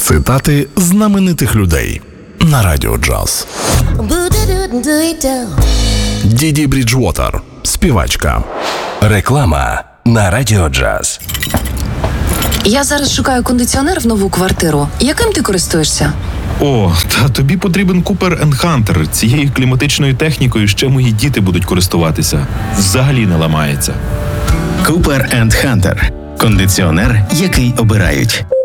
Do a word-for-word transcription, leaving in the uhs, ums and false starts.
Цитати знаменитих людей на Радіо Джаз. Діді Бріджвотер, співачка. Реклама на Радіо Джаз. Я зараз шукаю кондиціонер в нову квартиру. Яким ти користуєшся? О, та тобі потрібен Cooper енд Hunter. Цією кліматичною технікою ще мої діти будуть користуватися. Взагалі не ламається. Cooper енд Hunter. Кондиціонер, який обирають.